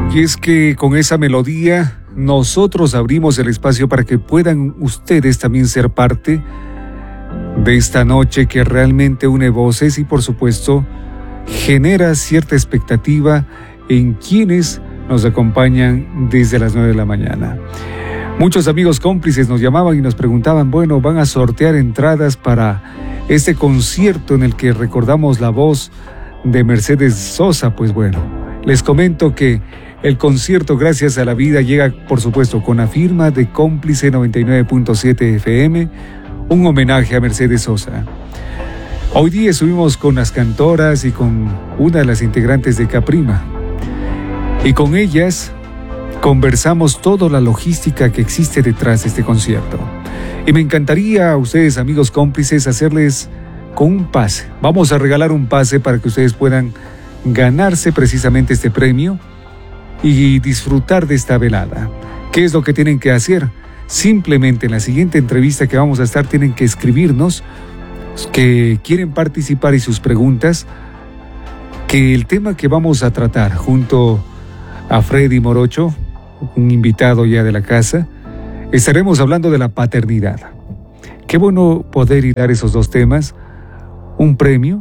Y es que con esa melodía nosotros abrimos el espacio para que puedan ustedes también ser parte de esta noche que realmente une voces y por supuesto genera cierta expectativa en quienes nos acompañan desde las 9 de la mañana. Muchos amigos cómplices nos llamaban y nos preguntaban, bueno, ¿van a sortear entradas para este concierto en el que recordamos la voz de Mercedes Sosa? Pues bueno, les comento que el concierto Gracias a la Vida llega, por supuesto, con la firma de Cómplice 99.7 FM, un homenaje a Mercedes Sosa. Hoy día estuvimos con las cantoras y con una de las integrantes de Caprima. Y con ellas conversamos toda la logística que existe detrás de este concierto. Y me encantaría a ustedes, amigos cómplices, hacerles con un pase. Vamos a regalar un pase para que ustedes puedan ganarse precisamente este premio y disfrutar de esta velada. ¿Qué es lo que tienen que hacer? Simplemente en la siguiente entrevista que vamos a estar tienen que escribirnos que quieren participar y sus preguntas, que el tema que vamos a tratar junto a Freddy Morocho, un invitado ya de la casa, estaremos hablando de la paternidad. Qué bueno poder ir a dar esos dos temas, un premio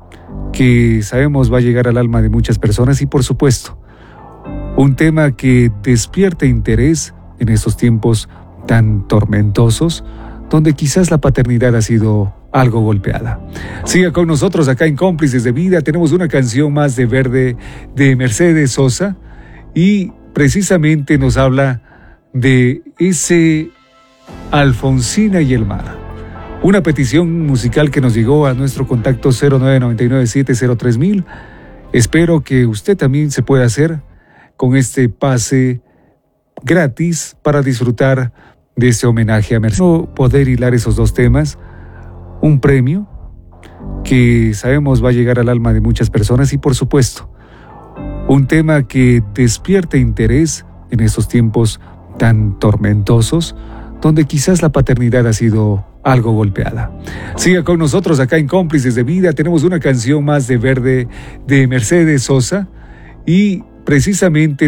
que sabemos va a llegar al alma de muchas personas y por supuesto un tema que despierte interés en estos tiempos tan tormentosos, donde quizás la paternidad ha sido algo golpeada. Siga con nosotros acá en Cómplices de Vida. Tenemos una canción más de Verde de Mercedes Sosa y precisamente nos habla de ese Alfonsina y el mar. Una petición musical que nos llegó a nuestro contacto 0999703000. Espero que usted también se pueda hacer con este pase gratis para disfrutar de este homenaje a Mercedes. Poder hilar esos dos temas, un premio que sabemos va a llegar al alma de muchas personas y por supuesto un tema que despierte interés en estos tiempos tan tormentosos, donde quizás la paternidad ha sido algo golpeada. Siga con nosotros acá en Cómplices de Vida. Tenemos una canción más de Verde de Mercedes Sosa y precisamente